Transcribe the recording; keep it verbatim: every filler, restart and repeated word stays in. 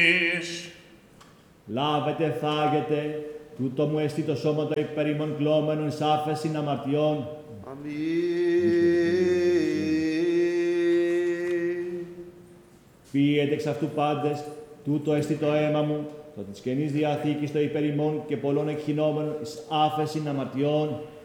Λάβετε, φάγετε, τούτο μου εστί το σώμα το υπέρ ημών κλώμενον εις άφεσιν αμαρτιών. Αμήν. Πίετε εξ αυτού πάντες, τούτο εστί το αίμα μου, το της Καινής Διαθήκης το υπέρ ημών και πολλών εκχυνόμενων εις άφεσιν αμαρτιών.